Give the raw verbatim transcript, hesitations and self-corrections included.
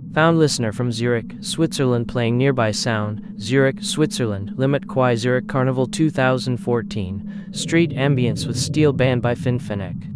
Found listener from Zurich, Switzerland playing nearby sound. Zurich, Switzerland. Limit Quai Zurich Carnival two thousand fourteen. Street ambience with steel band by Finfinic.